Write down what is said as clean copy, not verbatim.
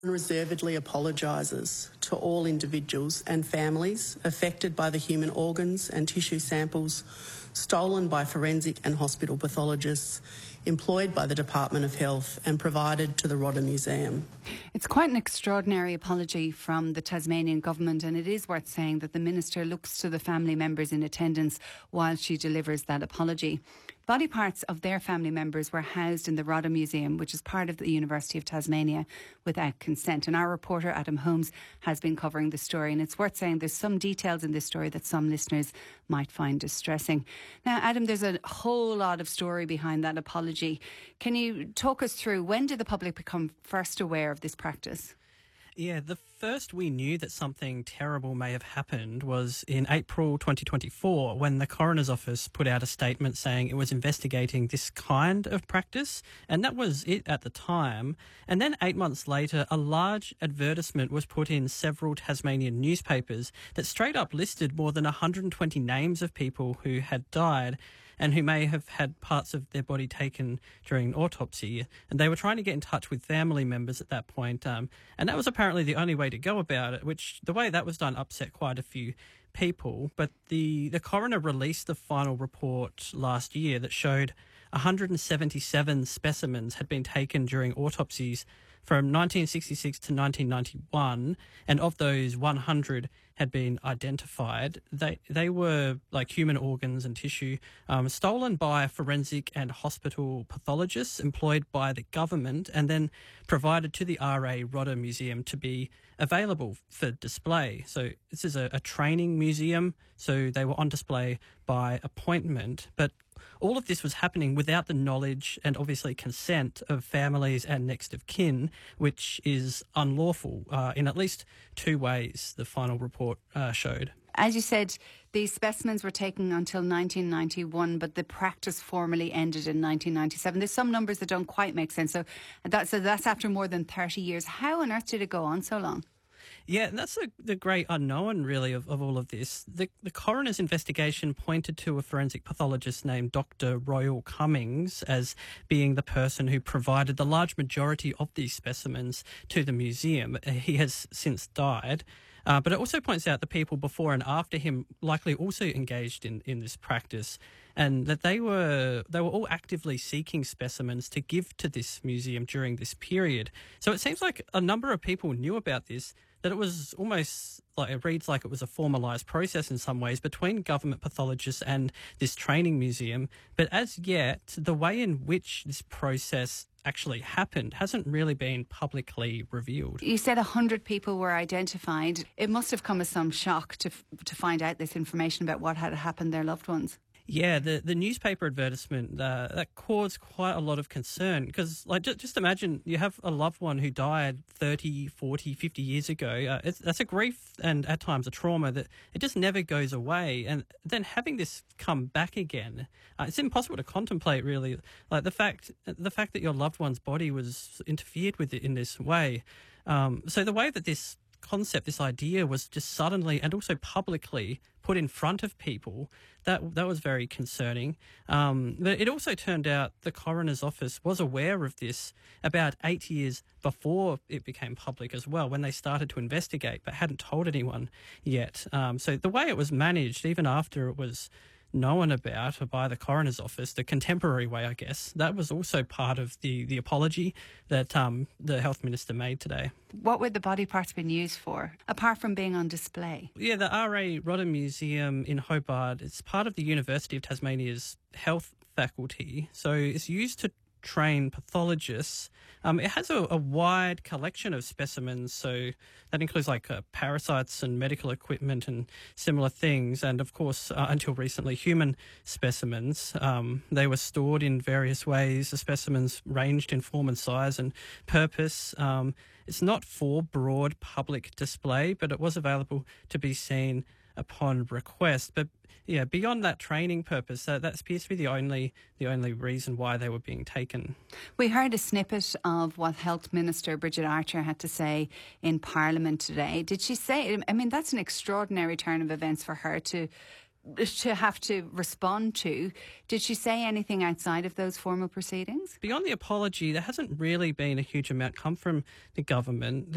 Unreservedly apologises to all individuals and families affected by the human organs and tissue samples stolen by forensic and hospital pathologists employed by the Department of Health and provided to the Rodda Museum. It's quite an extraordinary apology from the Tasmanian government, and it is worth saying that the Minister looks to the family members in attendance while she delivers that apology. Body parts of their family members were housed in the Rodda Museum, which is part of the University of Tasmania, without consent. And our reporter, Adam Holmes, has been covering the story. And it's worth saying there's some details in this story that some listeners might find distressing. Now, Adam, there's a whole lot of story behind that apology. Can you talk us through, when did the public become first aware of this practice? Yeah, the first we knew that something terrible may have happened was in April 2024, when the Coroner's Office put out a statement saying it was investigating this kind of practice, and that was it at the time. And then 8 months later, a large advertisement was put in several Tasmanian newspapers that straight up listed more than 120 names of people who had died and who may have had parts of their body taken during an autopsy. And they were trying to get in touch with family members at that point. And that was apparently the only way to go about it, which the way that was done upset quite a few people. But the coroner released the final report last year that showed 177 specimens had been taken during autopsies from 1966 to 1991, and of those, 100 had been identified. They were like human organs and tissue stolen by forensic and hospital pathologists employed by the government and then provided to the RA Rodda Museum to be available for display. So this is a training museum, so they were on display by appointment, but all of this was happening without the knowledge and obviously consent of families and next of kin, which is unlawful in at least two ways, the final report showed. As you said, these specimens were taken until 1991, but the practice formally ended in 1997. There's some numbers that don't quite make sense. So that's after more than 30 years. How on earth did it go on so long? Yeah, and that's the great unknown, really, of all of this. The coroner's investigation pointed to a forensic pathologist named Dr. Royal Cummings as being the person who provided the large majority of these specimens to the museum. He has since died. But it also points out the people before and after him likely also engaged in this practice, and that they were all actively seeking specimens to give to this museum during this period. So it seems like a number of people knew about this, that it was almost like, it reads like it was a formalised process in some ways between government pathologists and this training museum. But as yet, the way in which this process actually happened hasn't really been publicly revealed. You said 100 people were identified. It must have come as some shock to find out this information about what had happened to their loved ones. Yeah, the newspaper advertisement, that caused quite a lot of concern because, like, just imagine you have a loved one who died 30, 40, 50 years ago. That's a grief and at times a trauma that it just never goes away. And then having this come back again, it's impossible to contemplate, really. Like the fact that your loved one's body was interfered with in this way. So the way that this concept, this idea was just suddenly and also publicly put in front of people, that was very concerning. But it also turned out the Coroner's Office was aware of this about 8 years before it became public as well, when they started to investigate, but hadn't told anyone yet. So the way it was managed, even after it was known about by the Coroner's Office, the contemporary way, I guess, that was also part of the apology that the Health Minister made today. What would the body parts been used for, apart from being on display? Yeah, the RA Rodda Museum in Hobart, it's part of the University of Tasmania's health faculty, so it's used to train pathologists. It has a wide collection of specimens, so that includes like parasites and medical equipment and similar things, and of course until recently human specimens. They were stored in various ways. The specimens ranged in form and size and purpose. It's not for broad public display, but it was available to be seen upon request. But yeah, beyond that training purpose, that appears to be the only reason why they were being taken. We heard a snippet of what Health Minister Bridget Archer had to say in Parliament today. Did she say, I mean, that's an extraordinary turn of events for her to have to respond to. Did she say anything outside of those formal proceedings? Beyond the apology, there hasn't really been a huge amount come from the government.